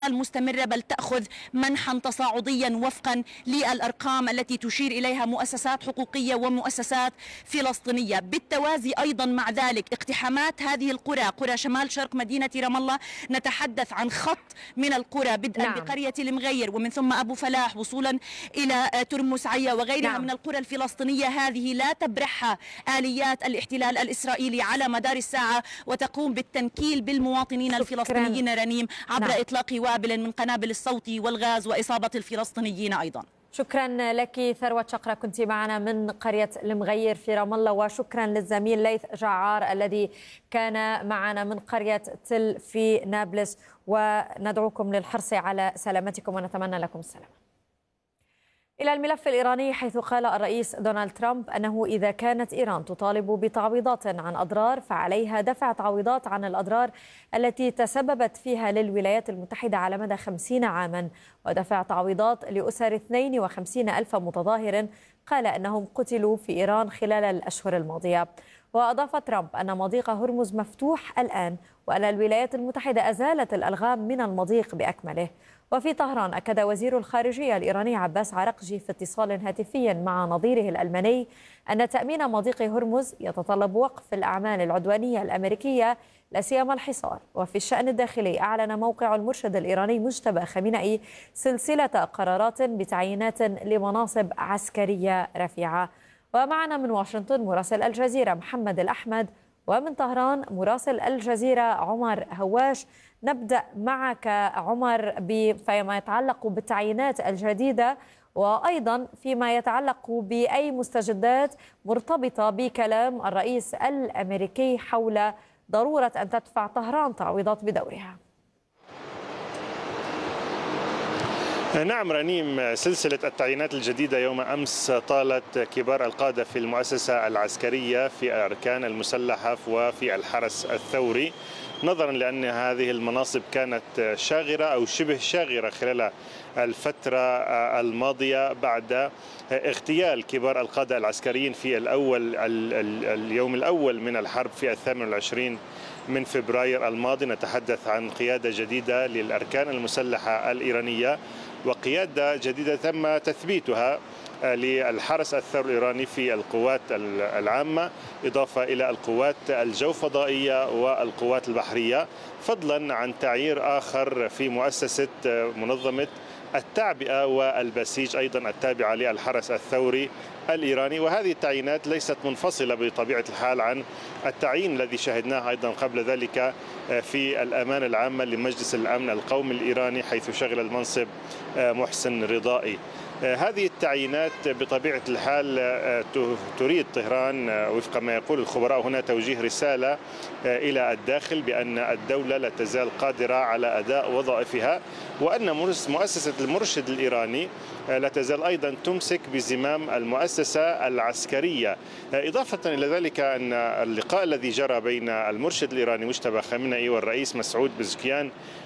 المستمرة، بل تأخذ منحا تصاعديا وفقا للأرقام التي تشير إليها مؤسسات حقوقية ومؤسسات فلسطينية. بالتوازي أيضا مع ذلك اقتحامات هذه القرى، قرى شمال شرق مدينة رام الله، نتحدث عن خط من القرى بدءا بقرية المغير ومن ثم أبو فلاح وصولا إلى ترمس عيا وغيرها من القرى الفلسطينية. هذه لا تبرحها آليات الاحتلال الإسرائيلي على مدار الساعة، وتقوم بالتنكيل بالمواطنين الفلسطينيين رنيم عبر إطلاق من قنابل الصوت والغاز وإصابة الفلسطينيين أيضا. شكرا لك ثروة شقرة، كنت معنا من قرية المغير في رام الله، وشكرا للزميل ليث جعار الذي كان معنا من قرية تل في نابلس، وندعوكم للحرص على سلامتكم ونتمنى لكم السلامة. إلى الملف الإيراني، حيث قال الرئيس دونالد ترامب أنه إذا كانت إيران تطالب بتعويضات عن أضرار فعليها دفع تعويضات عن الأضرار التي تسببت فيها للولايات المتحدة على مدى 50 عاما، ودفع تعويضات لأسر 52 ألف متظاهر قال أنهم قتلوا في إيران خلال الأشهر الماضية. وأضاف ترامب أن مضيق هرمز مفتوح الآن، وأن الولايات المتحدة أزالت الألغام من المضيق بأكمله. وفي طهران أكد وزير الخارجية الإيراني عباس عرقجي في اتصال هاتفي مع نظيره الألماني أن تأمين مضيق هرمز يتطلب وقف الأعمال العدوانية الأمريكية لا سيما الحصار. وفي الشأن الداخلي، أعلن موقع المرشد الإيراني مجتبى خامنئي سلسلة قرارات بتعيينات لمناصب عسكرية رفيعة. ومعنا من واشنطن مراسل الجزيرة محمد الأحمد، ومن طهران مراسل الجزيرة عمر هواش. نبدأ معك عمر فيما يتعلق بالتعيينات الجديدة، وأيضا فيما يتعلق بأي مستجدات مرتبطة بكلام الرئيس الأمريكي حول ضرورة أن تدفع طهران تعويضات بدورها. نعم رنيم، سلسلة التعيينات الجديدة يوم أمس طالت كبار القادة في المؤسسة العسكرية في الأركان المسلحة وفي الحرس الثوري، نظرا لأن هذه المناصب كانت شاغرة أو شبه شاغرة خلال الفترة الماضية بعد اغتيال كبار القادة العسكريين في اليوم الأول من الحرب في 28 من فبراير الماضي. نتحدث عن قيادة جديدة للأركان المسلحة الإيرانية، وقيادة جديدة تم تثبيتها للحرس الثوري الإيراني في القوات العامة، إضافة إلى القوات الجوفضائية والقوات البحرية، فضلا عن تعيير آخر في مؤسسة منظمة التعبئة والبسيج أيضا التابعة للحرس الثوري الإيراني. وهذه التعيينات ليست منفصلة بطبيعة الحال عن التعيين الذي شاهدناه أيضا قبل ذلك في الأمانة العامة لمجلس الأمن القومي الإيراني، حيث شغل المنصب محسن رضائي. هذه التعيينات بطبيعة الحال تريد طهران وفق ما يقول الخبراء هنا توجيه رسالة إلى الداخل بأن الدولة لا تزال قادرة على أداء وظائفها، وأن مؤسسة المرشد الإيراني لا تزال أيضا تمسك بزمام المؤسسة العسكرية. إضافة إلى ذلك أن اللقاء الذي جرى بين المرشد الإيراني مجتبى خامنئي والرئيس مسعود بزكيان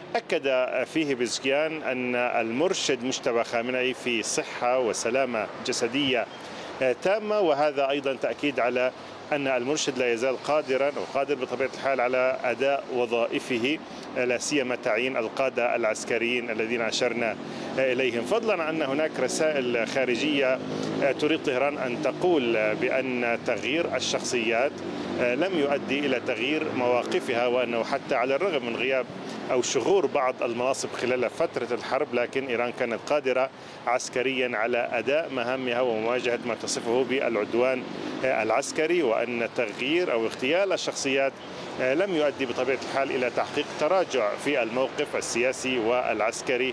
أكد فيه بزكيان أن المرشد مجتبى خامنئي في صحة وسلامة جسدية تامة، وهذا أيضا تأكيد على أن المرشد لا يزال قادرا أو قادر بطبيعة الحال على أداء وظائفه، لا سيما تعيين القادة العسكريين الذين أشرنا إليهم. فضلا عن أن هناك رسائل خارجية تريد طهران أن تقول بأن تغيير الشخصيات لم يؤدي إلى تغيير مواقفها، وأنه حتى على الرغم من غياب أو شغور بعض المناصب خلال فترة الحرب، لكن إيران كانت قادرة عسكريا على أداء مهامها ومواجهة ما تصفه بالعدوان العسكري، وأن تغيير أو اغتيال الشخصيات لم يؤدي بطبيعة الحال إلى تحقيق تراجع في الموقف السياسي والعسكري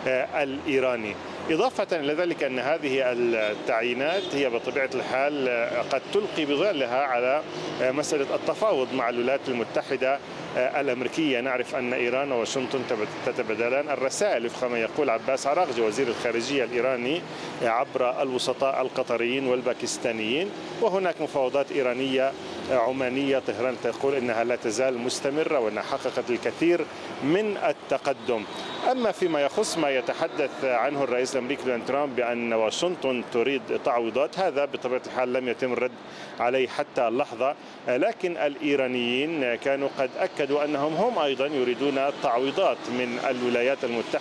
الإيراني. إضافة إلى ذلك أن هذه التعيينات هي بطبيعة الحال قد تلقي بظلها على مسألة التفاوض مع الولايات المتحدة الأمريكية. نعرف أن إيران وواشنطن تتبادلان الرسائل وفق ما يقول عباس عراقجي وزير الخارجية الإيراني عبر الوسطاء القطريين والباكستانيين، وهناك مفاوضات إيرانية عمانية. طهران تقول إنها لا تزال مستمرة وأنها حققت الكثير من التقدم. أما فيما يخص ما يتحدث عنه الرئيس الأمريكي دونالد ترامب بأن واشنطن تريد تعويضات، هذا بطبيعة الحال لم يتم الرد عليه حتى اللحظة، لكن الإيرانيين كانوا قد أكدوا أنهم هم أيضا يريدون تعويضات من الولايات المتحدة